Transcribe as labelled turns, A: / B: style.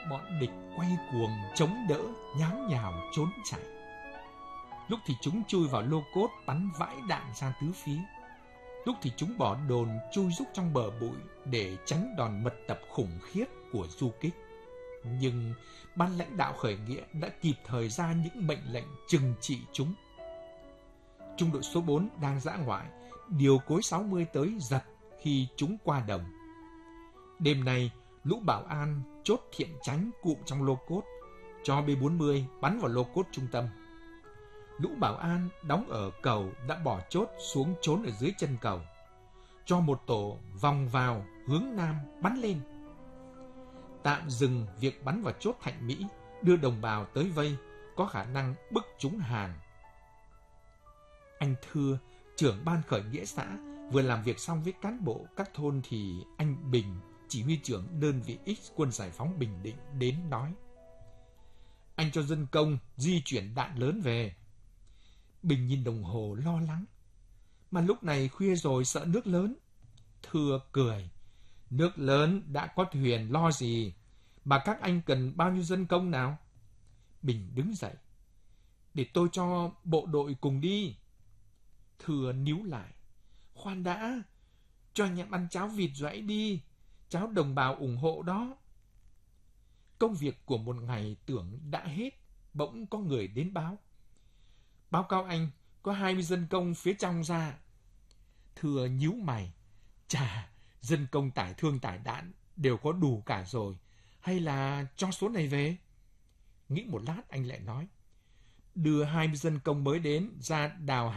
A: Bọn địch quay cuồng chống đỡ, nháo nhào trốn chạy. Lúc thì chúng chui vào lô cốt bắn vãi đạn ra tứ phía. Lúc thì chúng bỏ đồn chui rúc trong bờ bụi để tránh đòn mật tập khủng khiếp của du kích. Nhưng ban lãnh đạo khởi nghĩa đã kịp thời ra những mệnh lệnh trừng trị chúng. Trung đội số 4 đang dã ngoại, điều cối 60 tới giật khi chúng qua đồng. Đêm nay, lũ bảo an chốt thiện tránh cụm trong lô cốt, cho B-40 bắn vào lô cốt trung tâm. Lũ bảo an đóng ở cầu đã bỏ chốt xuống trốn ở dưới chân cầu, cho một tổ vòng vào hướng nam bắn lên. Tạm dừng việc bắn vào chốt Thạnh Mỹ, đưa đồng bào tới vây, có khả năng bức chúng hàng. Anh Thưa, trưởng ban khởi nghĩa xã, vừa làm việc xong với cán bộ các thôn thì anh Bình, chỉ huy trưởng đơn vị X quân giải phóng Bình Định đến nói: anh cho dân công di chuyển đạn lớn về. Bình nhìn đồng hồ lo lắng: mà lúc này khuya rồi, sợ nước lớn. Thưa cười: nước lớn đã có thuyền lo gì, mà các anh cần bao nhiêu dân công nào? Bình đứng dậy: để tôi cho bộ đội cùng đi. Thưa níu lại: khoan đã, cho anh em ăn cháo vịt rồi ấy đi, cháo đồng bào ủng hộ đó. Công việc của một ngày tưởng đã hết, bỗng có người đến báo: báo cáo anh, có 20 dân công phía trong ra. Thưa nhíu mày: chà, dân công tải thương tải đạn đều có đủ cả rồi, hay là cho số này về? Nghĩ một lát anh lại nói: đưa 20 dân công mới đến ra đào